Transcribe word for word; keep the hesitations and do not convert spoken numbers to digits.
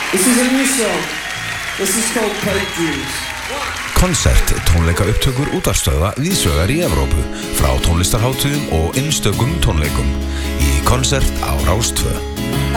This is a new song. This is called Pipe Dreams. Konsert tónleika upptökur útvarpsstöðva víðsvegar í Evrópu frá tónlistarhátíðum og einstökum tónleikum í konsert á Rás tvö.